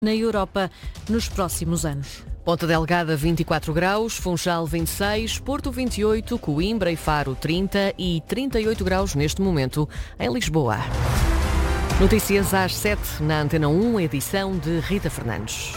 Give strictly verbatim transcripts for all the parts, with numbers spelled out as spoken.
na Europa nos próximos anos. Ponta Delgada vinte e quatro graus, Funchal vinte e seis, Porto vinte e oito, Coimbra e Faro trinta e trinta e oito graus neste momento em Lisboa. Notícias às sete na Antena um, edição de Rita Fernandes.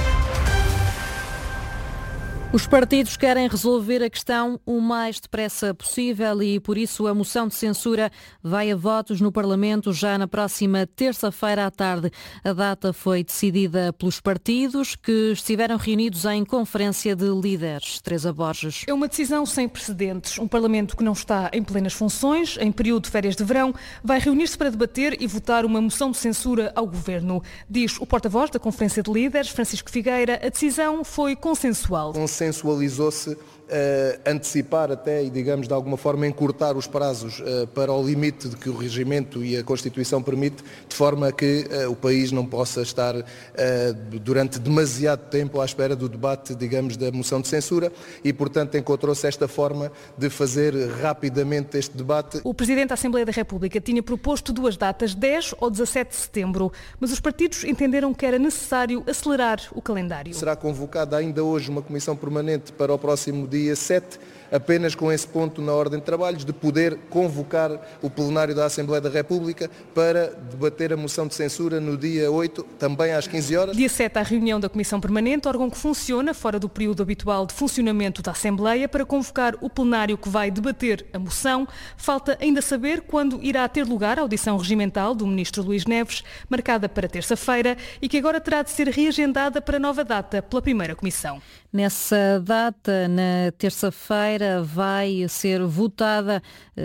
Os partidos querem resolver a questão o mais depressa possível e, por isso, a moção de censura vai a votos no Parlamento já na próxima terça-feira à tarde. A data foi decidida pelos partidos que estiveram reunidos em conferência de líderes. Teresa Borges. É uma decisão sem precedentes. Um Parlamento que não está em plenas funções, em período de férias de verão, vai reunir-se para debater e votar uma moção de censura ao Governo. Diz o porta-voz da conferência de líderes, Francisco Figueira, a decisão foi consensual. Consensualizou-se Uh, antecipar até e, digamos, de alguma forma encurtar os prazos uh, para o limite de que o regimento e a Constituição permite, de forma a que uh, o país não possa estar uh, durante demasiado tempo à espera do debate, digamos, da moção de censura e, portanto, encontrou-se esta forma de fazer rapidamente este debate. O Presidente da Assembleia da República tinha proposto duas datas, dez ou dezassete de setembro, mas os partidos entenderam que era necessário acelerar o calendário. Será convocada ainda hoje uma comissão permanente para o próximo dia dia sete, apenas com esse ponto na ordem de trabalhos, de poder convocar o plenário da Assembleia da República para debater a moção de censura no dia oito, também às quinze horas. Dia sete, a reunião da Comissão Permanente, órgão que funciona fora do período habitual de funcionamento da Assembleia, para convocar o plenário que vai debater a moção. Falta ainda saber quando irá ter lugar a audição regimental do Ministro Luís Neves, marcada para terça-feira e que agora terá de ser reagendada para nova data pela primeira Comissão. Nessa data, na terça-feira, vai ser votada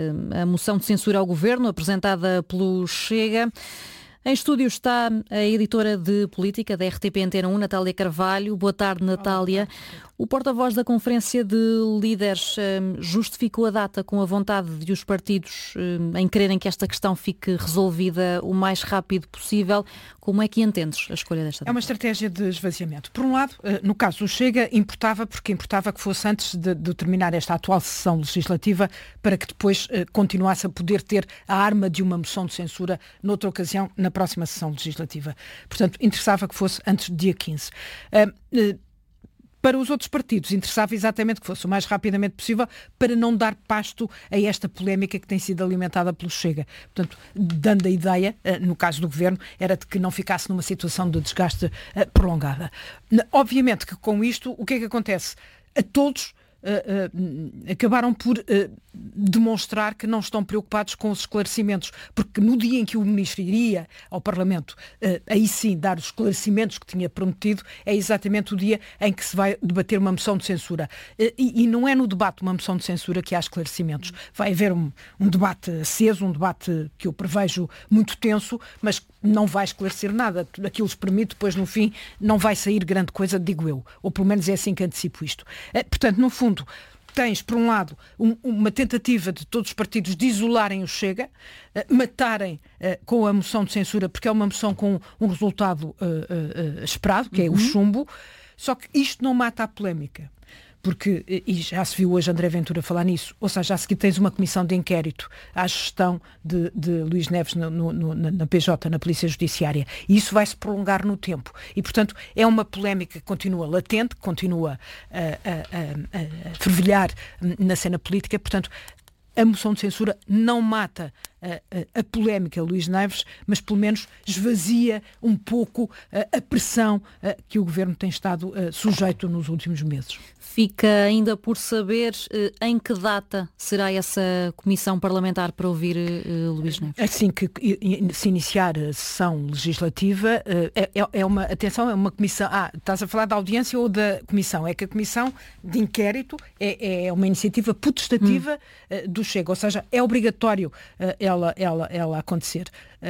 a moção de censura ao Governo, apresentada pelo Chega. Em estúdio está a editora de política da R T P Antena um, Natália Carvalho. Boa tarde, Natália. O porta-voz da Conferência de Líderes justificou a data com a vontade de os partidos em quererem que esta questão fique resolvida o mais rápido possível. Como é que entendes a escolha desta data? É uma estratégia de esvaziamento. Por um lado, no caso do Chega, importava, porque importava que fosse antes de, de terminar esta atual sessão legislativa, para que depois eh, continuasse a poder ter a arma de uma moção de censura noutra ocasião, na próxima sessão legislativa. Portanto, interessava que fosse antes do dia quinze. Uh, uh, Para os outros partidos, interessava exatamente que fosse o mais rapidamente possível, para não dar pasto a esta polémica que tem sido alimentada pelo Chega. Portanto, dando a ideia, no caso do Governo, era de que não ficasse numa situação de desgaste prolongada. Obviamente que com isto, o que é que acontece? A todos Uh, uh, acabaram por uh, demonstrar que não estão preocupados com os esclarecimentos, porque no dia em que o Ministro iria ao Parlamento, uh, aí sim dar os esclarecimentos que tinha prometido, é exatamente o dia em que se vai debater uma moção de censura. Uh, e, e não é no debate de uma moção de censura que há esclarecimentos. Vai haver um, um debate aceso, um debate que eu prevejo muito tenso, mas não vai esclarecer nada. Aquilo espremido, depois no fim não vai sair grande coisa, digo eu. Ou pelo menos é assim que antecipo isto. Uh, portanto, no fundo, tens, por um lado, um, uma tentativa de todos os partidos de isolarem o Chega, uh, matarem uh, com a moção de censura, porque é uma moção com um resultado uh, uh, uh, esperado, que é o chumbo, só que isto não mata a polémica. Porque, e já se viu hoje André Ventura falar nisso, ou seja, a seguir tens uma comissão de inquérito à gestão de, de Luís Neves no, no, na P J, na Polícia Judiciária, e isso vai se prolongar no tempo. E, portanto, é uma polémica que continua latente, que continua a, a, a, a fervilhar na cena política, portanto, a moção de censura não mata a, a, a polémica Luís Neves, mas pelo menos esvazia um pouco a, a pressão a, que o Governo tem estado a, sujeito nos últimos meses. Fica ainda por saber uh, em que data será essa comissão parlamentar para ouvir uh, Luís Neves? Assim que se iniciar a sessão legislativa, uh, é, é uma, atenção, é uma comissão, ah, estás a falar da audiência ou da comissão? É que a comissão de inquérito é, é uma iniciativa potestativa hum. uh, do Chega, ou seja, é obrigatório uh, ela, ela, ela acontecer.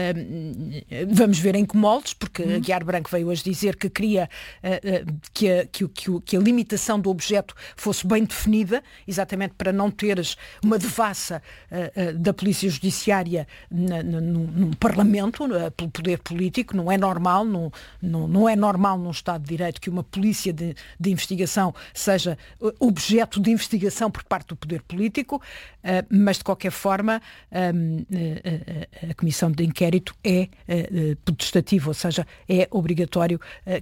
Uh, vamos ver em que moldes, porque hum. a Guiar Branco veio hoje dizer que queria uh, uh, que, a, que, que, que a limitação do objeto fosse bem definida, exatamente para não teres uma devassa uh, uh, da Polícia Judiciária na, na, num, num Parlamento, uh, pelo poder político. Não é normal, não, não, não é normal num Estado de Direito que uma polícia de, de investigação seja objeto de investigação por parte do poder político, uh, mas de qualquer forma um, a, a, a comissão de inquérito é potestativa, ou seja, é obrigatório